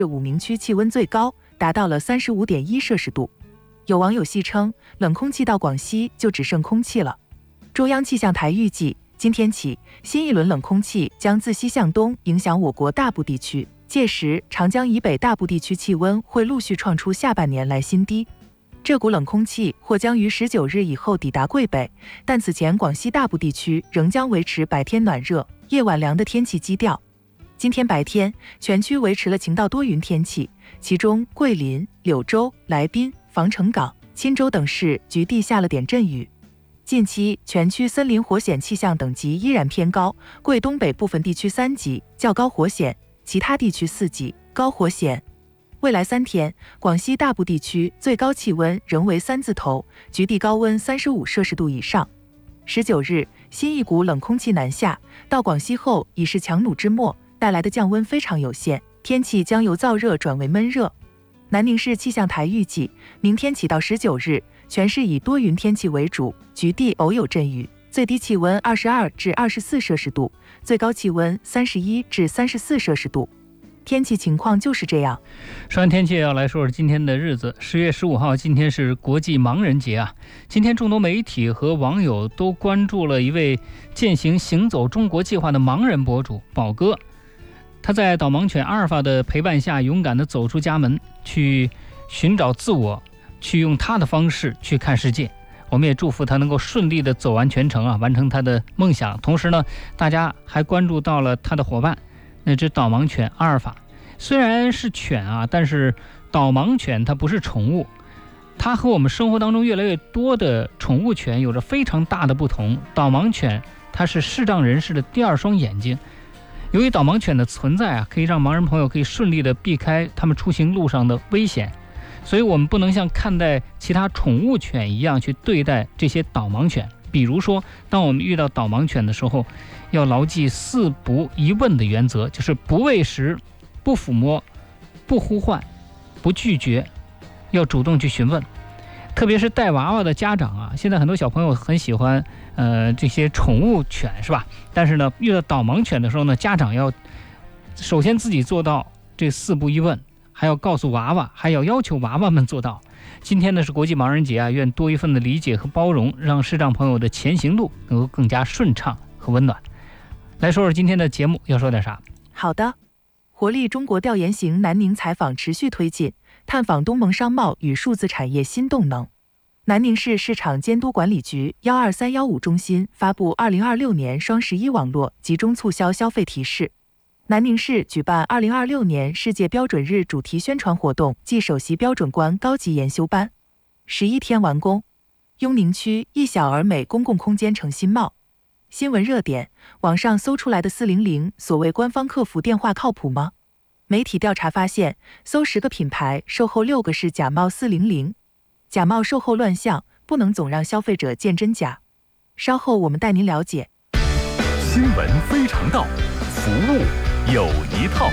武鸣区气温最高达到了35.1摄氏度。有网友戏称，冷空气到广西就只剩空气了。中央气象台预计，今天起，新一轮冷空气将自西向东影响我国大部地区，届时长江以北大部地区气温会陆续创出下半年来新低。这股冷空气或将于19日以后抵达桂北，但此前广西大部地区仍将维持白天暖热、夜晚凉的天气基调。今天白天，全区维持了晴到多云天气，其中桂林、柳州、来宾、防城港、钦州等市局地下了点阵雨。近期全区森林火险气象等级依然偏高，桂东北部分地区3级，较高火险，其他地区4级，高火险。未来3天，广西大部地区最高气温仍为3字头，局地高温35摄氏度以上。19日，新一股冷空气南下，到广西后已是强弩之末，带来的降温非常有限，天气将由燥热转为闷热。南宁市气象台预计，明天起到19日，全市以多云天气为主，局地偶有阵雨，最低气温22至24摄氏度，最高气温31至34摄氏度。天气情况就是这样。 说完天气，要来说说今天的日子。10月15号，今天是国际盲人节啊。今天众多媒体和网友都关注了一位践行行走中国计划的盲人博主宝哥。他在导盲犬阿尔法的陪伴下，勇敢地走出家门，去寻找自我，去用他的方式去看世界。我们也祝福他能够顺利地走完全程啊，完成他的梦想。同时呢，大家还关注到了他的伙伴，那只导盲犬阿尔法。虽然是犬啊，但是导盲犬它不是宠物，它和我们生活当中越来越多的宠物犬有着非常大的不同。导盲犬它是视障人士的第二双眼睛。由于导盲犬的存在啊，可以让盲人朋友可以顺利地避开他们出行路上的危险，所以我们不能像看待其他宠物犬一样去对待这些导盲犬。比如说，当我们遇到导盲犬的时候，要牢记4不一问的原则，就是不喂食、不抚摸、不呼唤、不拒绝，要主动去询问。特别是带娃娃的家长啊，现在很多小朋友很喜欢这些宠物犬，是吧？但是呢，遇到导盲犬的时候呢，家长要首先自己做到这4不一问，还要告诉娃娃，还要要求娃娃们做到。今天呢是国际盲人节啊，愿多一份的理解和包容，让视障朋友的前行路能够更加顺畅和温暖。来说说今天的节目要说点啥？ 好的，活力中国调研型南宁采访持续推进，探访东盟商贸与数字产业新动能。南宁市市场监督管理局12315中心发布2026年双11网络集中促销消费提示。南宁市举办2026年世界标准日主题宣传活动暨首席标准官高级研修班，11天完工。雍宁区一小而美公共空间成新貌。新闻热点，网上搜出来的400所谓官方客服电话靠谱吗？媒体调查发现，搜10个品牌，售后6个是假冒400。假冒售后乱象，不能总让消费者见真假。稍后我们带您了解。 新闻非常道，服务有一套。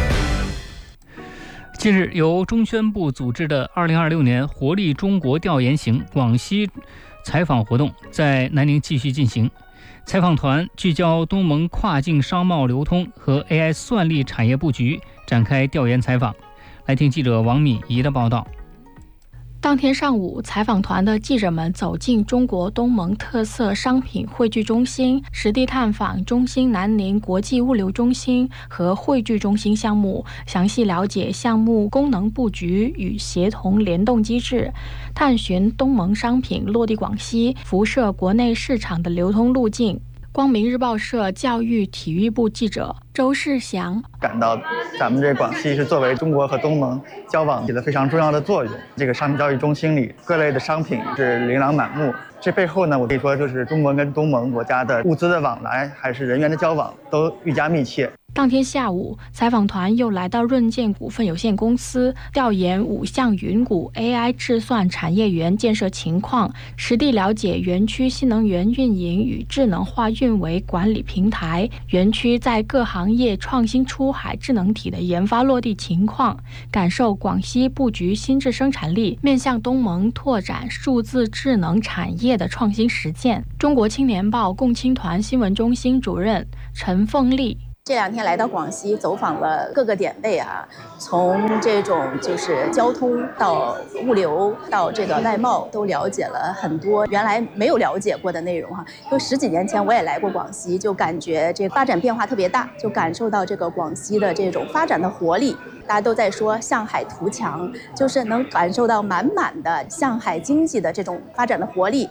近日，由中宣部组织的2026年活力中国调研型广西采访活动在南宁继续进行。采访团聚焦东盟跨境商贸流通和 AI 算力产业布局，展开调研采访。来听记者王敏仪的报道。 当天上午，采访团的记者们走进中国东盟特色商品汇聚中心，实地探访中心南宁国际物流中心和汇聚中心项目，详细了解项目功能布局与协同联动机制，探寻东盟商品落地广西、辐射国内市场的流通路径。光明日报社教育体育部记者周世祥感到咱们这广西是作为中国和东盟交往起了非常重要的作用。这个商品交易中心里各类的商品是琳琅满目，这背后呢，我可以说就是中国跟东盟国家的物资的往来还是人员的交往都愈加密切。 当天下午，采访团又来到润建股份有限公司调研5项云谷 AI 智算产业园建设情况，实地了解园区新能源运营与智能化运维管理平台、园区在各行业创新出海智能体的研发落地情况，感受广西布局新质生产力，面向东盟拓展数字智能产业的创新实践。中国青年报共青团新闻中心主任陈凤丽这2天来到广西，走访了各个点位从这种就是交通到物流到这个外贸，都了解了很多原来没有了解过的内容因为10几年前我也来过广西，就感觉这发展变化特别大，就感受到这个广西的这种发展的活力。大家都在说向海图强，就是能感受到满满的向海经济的这种发展的活力。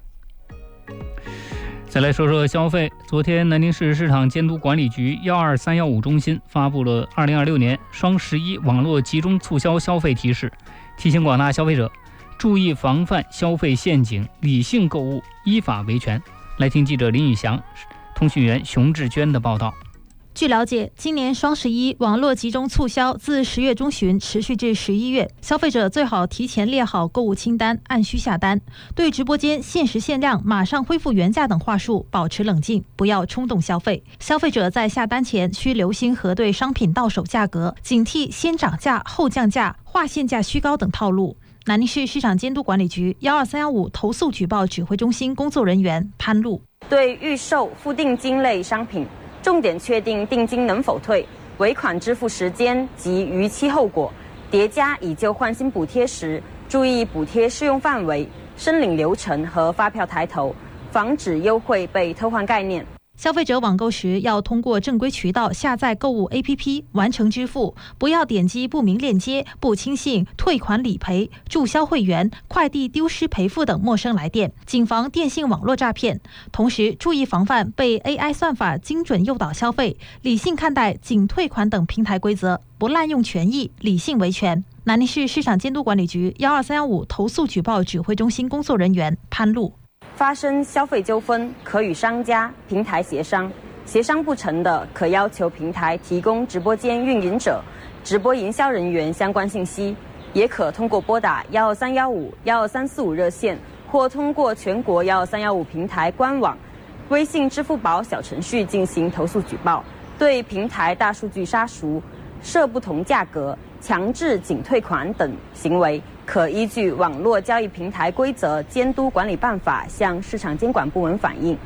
再来说说消费。昨天，南宁市市场监督管理局12315中心发布了2026年双11网络集中促销消费提示，提醒广大消费者注意防范消费陷阱，理性购物，依法维权。来听记者林宇翔、通讯员熊志娟的报道。 据了解，今年双11网络集中促销自10月中旬持续至11月，消费者最好提前列好购物清单，按需下单。对直播间限时限量、马上恢复原价等话术保持冷静，不要冲动消费。消费者在下单前需留心核对商品到手价格，警惕先涨价后降价、划线价虚高等套路。南宁市市场监督管理局12315投诉举报指挥中心工作人员潘露， 对预售付定金类商品，重点确定定金能否退、尾款支付时间及逾期后果，叠加以旧换新补贴时，注意补贴适用范围、申领流程和发票抬头，防止优惠被偷换概念。 消费者网购时要通过正规渠道下载购物 APP 完成支付，不要点击不明链接、不亲信、退款理赔、注销会员、快递丢失赔付等陌生来电，谨防电信网络诈骗。同时注意防范被 AI 算法精准诱导消费，理性看待仅退款等平台规则，不滥用权益，理性维权。南宁市市场监督管理局12315投诉举报指挥中心工作人员潘露。 发生消费纠纷，可与商家、平台协商，协商不成的，可要求平台提供直播间运营者、直播营销人员相关信息，也可通过拨打12315、12345热线，或通过全国12315平台官网、微信、支付宝小程序进行投诉举报。对平台大数据杀熟、设不同价格、强制仅退款等行为，可依据《网络交易平台规则监督管理办法》向市场监管部门反映。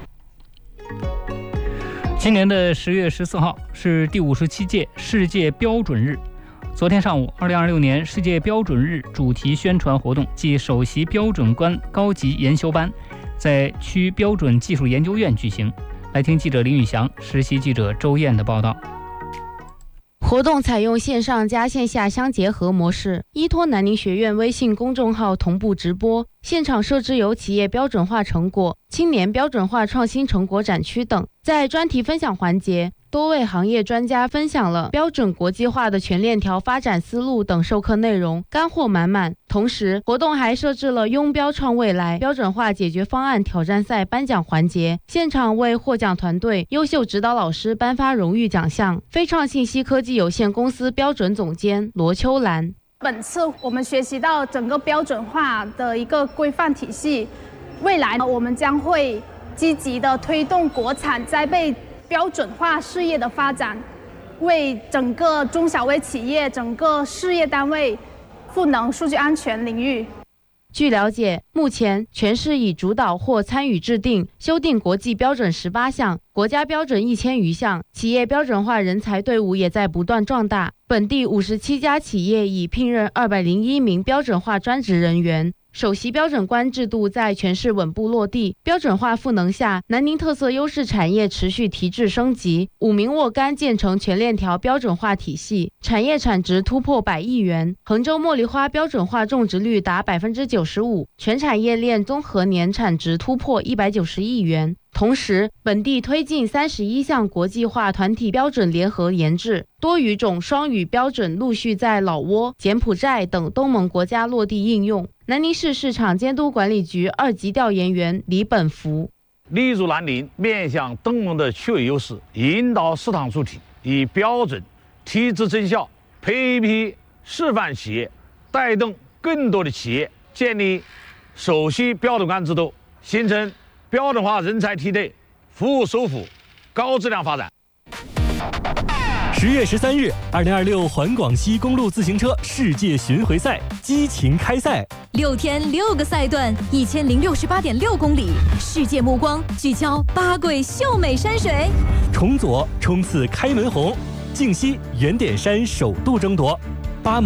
今年的10月14号是第57届世界标准日。昨天上午，2026年世界标准日主题宣传活动暨首席标准官高级研修班在区标准技术研究院举行。来听记者林宇翔、实习记者周燕的报道。 活动采用线上加线下相结合模式，依托南宁学院微信公众号同步直播，现场设置有企业标准化成果、青年标准化创新成果展区等。在专题分享环节，多位行业专家分享了标准国际化的全链条发展思路等授课内容，干货满满。同时，活动还设置了拥标创未来标准化解决方案挑战赛颁奖环节，现场为获奖团队、优秀指导老师颁发荣誉奖项。飞创信息科技有限公司标准总监罗秋兰， 本次我们学习到整个标准化的一个规范体系，未来我们将会积极的推动国产栽培标准化事业的发展，为整个中小微企业、整个事业单位赋能数据安全领域。 据了解，目前全市已主导或参与制定、修订国际标准18项，国家标准1000余项，企业标准化人才队伍也在不断壮大。本地57家企业已聘任201名标准化专职人员。首席标准官制度在全市稳步落地，标准化赋能下，南宁特色优势产业持续提质升级，5名沃柑建成全链条标准化体系，产业产值突破100亿元。衡州茉莉花标准化种植率达95%，全产业链综合年产值突破190亿元。同时，本地推进31项国际化团体标准联合研制，多语种双语标准陆续在老挝、柬埔寨等东盟国家落地应用。南宁市市场监督管理局2级调研员李本福， 立足南宁，面向东盟的区位优势，引导市场主体以标准、体制增效，培育一批示范企业，带动更多的企业建立首席标准官制度，形成标准化人才梯队，服务首府高质量发展。 10月13日，2026环广西公路自行车世界巡回赛激情开赛。 6天6个赛段，1068.6公里，世界目光聚焦八桂秀美山水。 重左冲刺开门红，靖西原点山首度争夺。